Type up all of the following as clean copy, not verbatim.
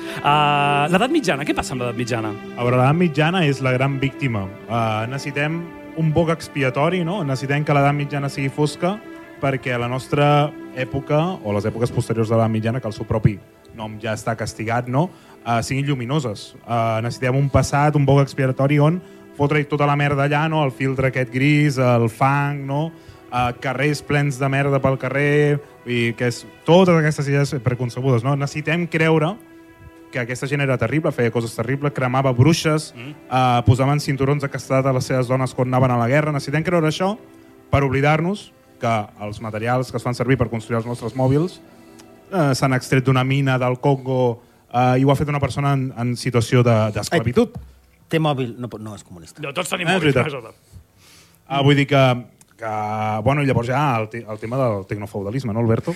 L'edat mitjana, què passa amb l'edat mitjana? A veure, l'edat mitjana és la gran víctima. Necessitem un boc expiatori, no? Necessitem que l'edat mitjana sigui fosca perquè a la nostra època, o les èpoques posteriors de l'edat mitjana, que el seu propi nom ja està castigat, no? Siguin lluminoses. Necessitem un passat, un boc expiatori on fotre tota la merda allà, no? El filtre aquest gris, el fang, no? Carrers plens de merda pel carrer, i que és totes aquestes idees preconcebudes, no? Necessitem creure que aquesta gent era terrible, feia coses terribles, cremava bruixes, posaven cinturons de castedat a les seves dones quan anaven a la guerra. Necessitem creure això per oblidar-nos que els materials que es fan servir per construir els nostres mòbils s'han extret d'una mina del Congo i ho ha fet una persona en situació d'esclavitud. Té mòbil, no és comunista. No, tots tenim mòbils. Vull dir que bueno, llavors ja el tema del tecnofeudalisme, no, Alberto?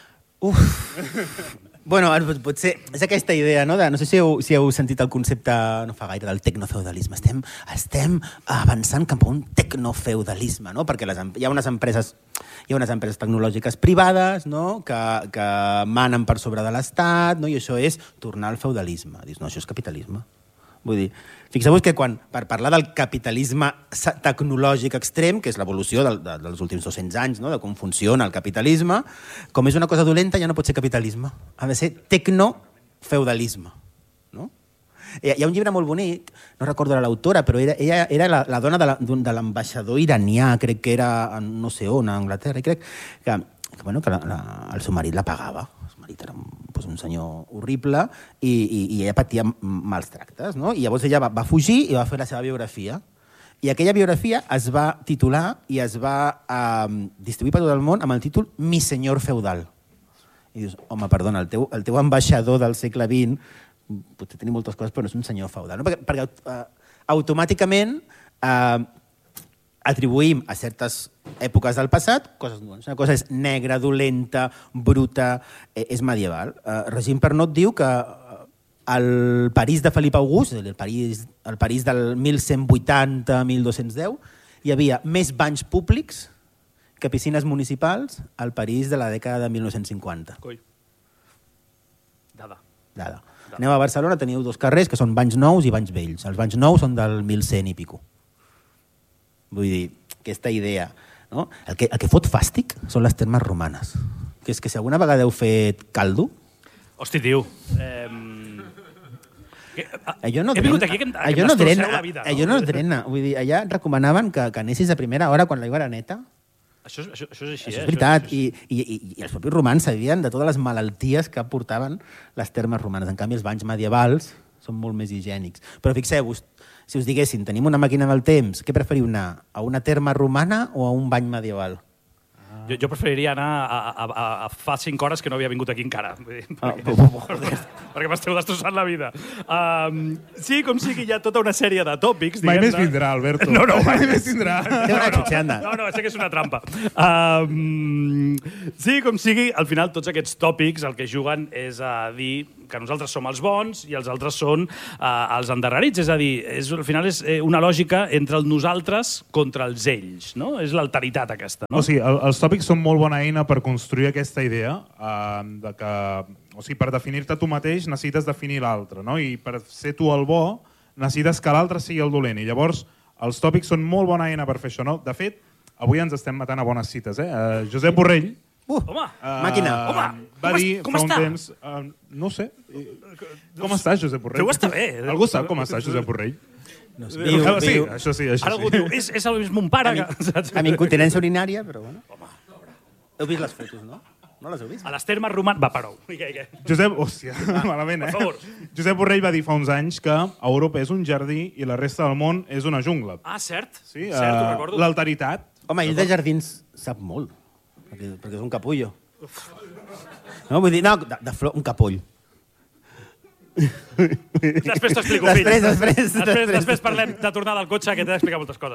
Bueno, potser és aquesta idea, no? No sé si heu sentit el concepte, no fa gaire, del tecnofeudalisme. Estem avançant cap a un tecnofeudalisme, no? Perquè hi ha unes empreses tecnològiques privades, no? que manen per sobre de l'Estat, no? I això és tornar al feudalisme. Dius, no, això és capitalisme. Vull dir, fixeu-vos que per parlar del capitalisme tecnològic extrem, que és l'evolució dels últims 200 anys, no? De com funciona el capitalisme, com és una cosa dolenta ja no pot ser capitalisme. Ha de ser tecnofeudalisme. No? Hi ha un llibre molt bonic, no recordo l'autora, però ella era la dona de l'ambaixador iranià, crec que era, no sé on, a Anglaterra, i crec que el seu marit la pagava. El marit era un senyor horrible i ella patia mals tractes, no? I llavors ella va fugir i va fer la seva biografia. I aquella biografia es va titular i es va distribuir per tot el món amb el títol Mi senyor feudal. I dius, home, perdona, el teu ambaixador del segle XX potser tenir moltes coses, però no és un senyor feudal. No? Perquè automàticament atribuïm a certes èpoques del passat coses dolentes. Una cosa és negra, dolenta, bruta, és medieval. Regine Pernot diu que al París de Felip August, el París del 1180-1210, hi havia més banys públics que piscines municipals al París de la dècada de 1950. Coi. Dada. Aneu a Barcelona, teniu dos carrers que són banys nous i banys vells. Els banys nous són del 1100 i pico. Vull dir, aquesta idea. No? El que fot fàstic són les termes romanes. Que és que si alguna vegada heu fet caldo... Hosti, tio. Allò no drena. Vull dir, allà et recomanaven que anessis a primera hora quan l'aigua era neta. Això és així, Això és veritat. I els propis romans sabien de totes les malalties que portaven les termes romanes. En canvi, els banys medievals són molt més higiènics. Però fixeu-vos, si us diguessin, tenim una màquina del temps, què preferiu anar? A una terma romana o a un bany medieval? Jo preferiria anar a fa 5 hores que no havia vingut aquí encara. Perquè m'esteu destrossant la vida. Sí, com sigui, hi ha tota una sèrie de tòpics. Mai més vindrà, Alberto. No, mai més vindrà. No, sé que és una trampa. Sí, com sigui, al final tots aquests tòpics el que juguen és a dir que nosaltres som els bons i els altres són els endarrerits. És a dir, al final és una lògica entre el nosaltres contra els ells. No? És l'alteritat aquesta. No? O sigui, els tòpics són molt bona eina per construir aquesta idea de que, o sigui, per definir-te tu mateix necessites definir l'altre, no? I per ser tu el bo necessites que l'altre sigui el dolent. I llavors els tòpics són molt bona eina per fer això, no? De fet, avui ens estem matant a bones cites, Josep Borrell, màquina. Va dir fa un temps... No sé. Com estàs, Josep Borrell? Deu estar bé. Algú sap com estàs, Josep Borrell? No sé. Sí, això sí. Ara algú diu, és mon pare. Amb incontinència urinària, però bueno. Heu vist les fotos, no? No les heu vist? A les termes romanes... Va, parou. Josep... Hòstia, malament, Per favor. Josep Borrell va dir fa uns anys que Europa és un jardí i la resta del món és una jungla. Ah, cert. Sí, Cert, ho recordo. l'alteritat. Home, ell de jardins sap molt. Perquè és un capullo. No, vull dir, no, de flor, un capoll. Després t'explico, fill. Després parlem de tornar del cotxe, que t'he d'explicar moltes coses.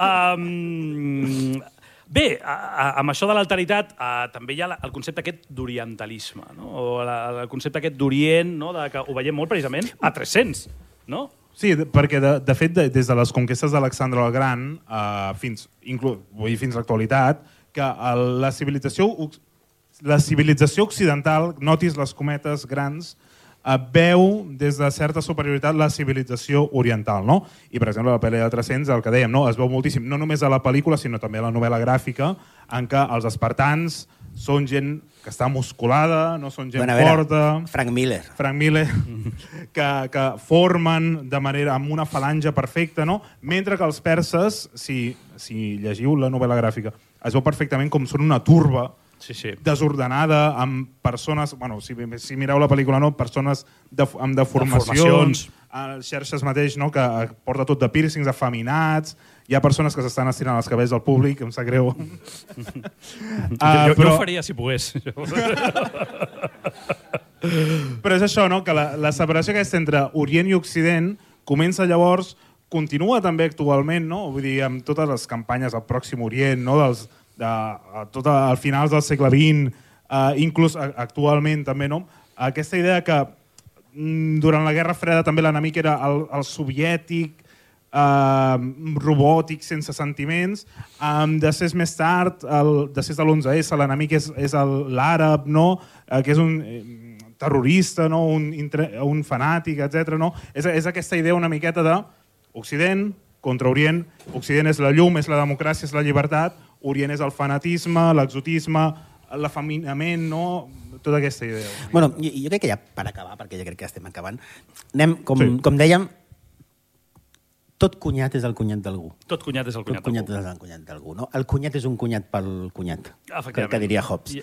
Bé, amb això de l'alteritat també hi ha el concepte aquest d'orientalisme, no? O el concepte aquest d'orient, no? Que ho veiem molt precisament a 300, no? Sí, perquè de fet des de les conquestes d'Alexandre el Gran fins a l'actualitat, que la civilització occidental, notis les cometes grans, veu des de certa superioritat la civilització oriental, no? I, per exemple, la pel·li de 300, el que dèiem, no? Es veu moltíssim, no només a la pel·lícula, sinó també a la novel·la gràfica, en què els espartans són gent que està musculada, no són gent forta... Frank Miller, que formen de manera amb una falange perfecta, no? Mentre que els perses, si llegiu la novel·la gràfica, es veu perfectament com són una turba desordenada, amb persones... Bueno, si mireu la pel·lícula, no? Persones amb deformacions, xerxes mateix, no? Que porta tot de pírcings, afeminats... Hi ha persones que s'estan estirant els cabells del públic, em sap greu. Jo ho faria si pogués. Però és això, no? Que la separació aquesta entre Orient i Occident comença llavors, continua també actualment, no? Vull dir, amb totes les campanyes al Pròxim Orient, no? Al finals del segle XX, inclús actualment també, no? Aquesta idea que durant la Guerra Freda també l'enemic era el soviètic, robòtic, sense sentiments. Després, més tard, després de l'11S, l'enemic és l'àrab, no? Que és un terrorista, no? Un fanàtic, etc. No? És aquesta idea una miqueta d'Occident contra Orient. Occident és la llum, és la democràcia, és la llibertat. Orient és el fanatisme, l'exotisme, l'afeminament, no? Tota aquesta idea. Bueno, jo crec que ja per acabar, perquè ja crec que estem acabant, anem, com dèiem, tot cunyat és el cunyat d'algú. Tot cunyat és el cunyat d'algú. Tot cunyat és el cunyat d'algú, no? El cunyat és un cunyat pel cunyat, que diria Hobbes.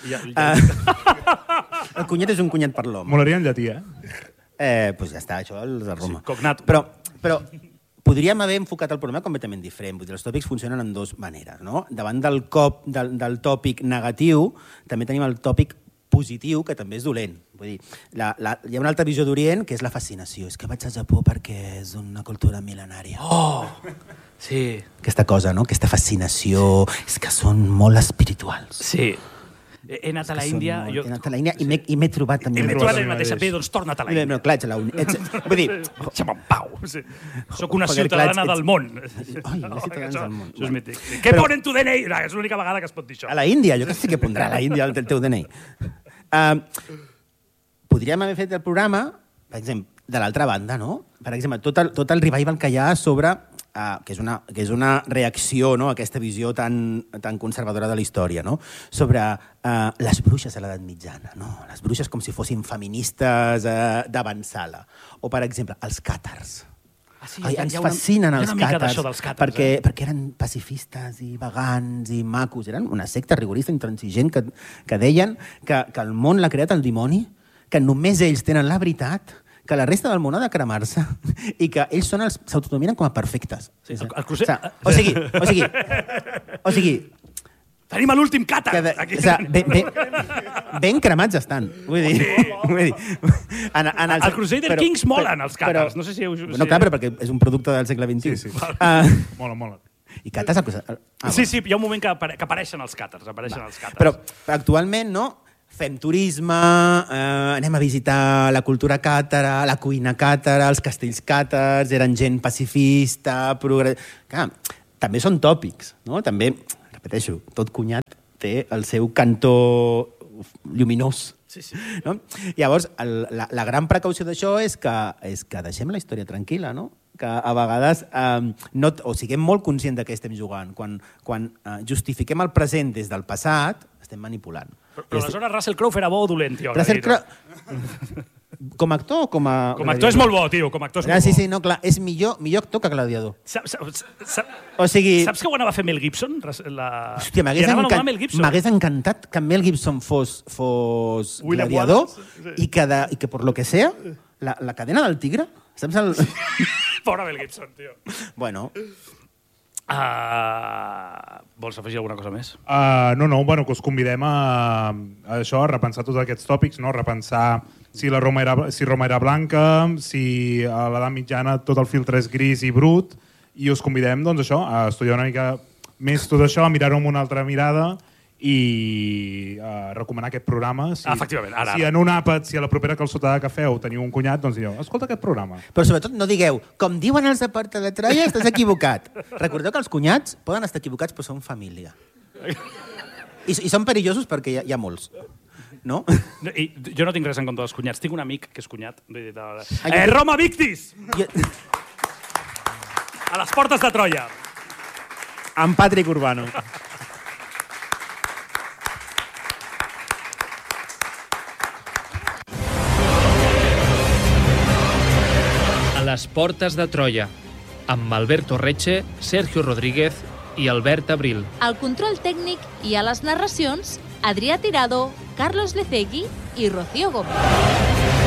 El cunyat és un cunyat per l'home. Molaria en llatí, Pues ja està, això és de Roma. Cognato. Però podríem haver enfocat el problema completament diferent. Vull dir, els tòpics funcionen en dues maneres, no? Davant del tòpic negatiu, també tenim el tòpic positiu, que també és dolent. Vull dir, hi ha una altra visió d'Orient, que és la fascinació. És que vaig a Japó perquè és una cultura mil·lenària. Oh! Sí. Aquesta cosa, no? Aquesta fascinació. És que són molt espirituals. Sí. He anat a l'Índia... He anat a l'Índia i m'he trobat també. M'he trobat a mi mateix. Doncs torna't a l'Índia. No, clar, vull dir... Deixa'm en pau. Soc una ciutadana del món. Una ciutadana del món. Això és mític. Què pon en tu DNI? És l'única vegada que es pot dir això. A la Índia, jo que sé què pondrà a la Índia el teu DNI. Podríem haver fet el programa, per exemple, de l'altra banda, no? Per exemple, tot el revival que hi ha sobre... que és una reacció, no?, a aquesta visió tan conservadora de la història, no?, sobre les bruixes a l'edat mitjana, no? Les bruixes com si fossin feministes d'avançada. O, per exemple, els càtars. Ens fascinen els càtars perquè eren pacifistes i vegans i macos. Eren una secta rigorista intransigent que deien que el món l'ha creat el dimoni, que només ells tenen la veritat, que la resta del món ha de cremar-se i que ells s'autonominen com a perfectes. Sí, el crusher... O sigui... Tenim l'últim càtar! Ben cremats estan. Vull dir... Els Crusader Kings molen, els càtars. No sé si... No, clar, però perquè és un producte del segle XXI. Sí. Mola. I càtars... Sí, hi ha un moment que apareixen els càtars. Però actualment, no? Fem turisme, anem a visitar la cultura càtara, la cuina càtara, els castells càtars, eren gent pacifista, Clar, també són tòpics, no? També, repeteixo, tot cunyat té el seu cantó lluminós. Sí. No? Llavors, la gran precaució d'això és que deixem la història tranquil·la, no? Que a vegades o siguem molt conscients de què estem jugant. Quan justifiquem el present des del passat, estem manipulant. Però aleshores Russell Crowe era bo o dolent, tio? Russell Crowe... Com a actor o com a... Com a actor és molt bo, tio. Com a actor és molt bo. Sí, no, clar. És millor actor que gladiador. O sigui... Saps que ho anava a fer Mel Gibson? Hòstia, m'hagués encantat que Mel Gibson fos gladiador i que, per lo que sea, la cadena del tigre... Saps el... Pobre Mel Gibson, tio. Bueno... Vols afegir alguna cosa més? Bueno, que us convidem a això, a repensar tots aquests tòpics, no? Repensar si Roma era blanca, si a l'edat mitjana tot el filtre és gris i brut, i us convidem, doncs això, a estudiar una mica més tot això, a mirar-ho amb una altra mirada i recomanar aquest programa. Efectivament, ara. Si en un àpat, si a la propera calçotada que feu teniu un cunyat, doncs dieu, escolta aquest programa. Però sobretot no digueu, com diuen els de Porta de Troia, estàs equivocat. Recordeu que els cunyats poden estar equivocats, però són família. I són perillosos perquè hi ha molts. no? I jo no tinc res en contra dels cunyats. Tinc un amic que és cunyat. Roma Victis! A les portes de Troia. En Patrick Urbano. A les portes de Troia, amb Alberto Reche, Sergio Rodríguez i Albert Abril. Al control tècnic i a les narracions, Adrià Tirado, Carlos Lecegui i Rocío Gómez.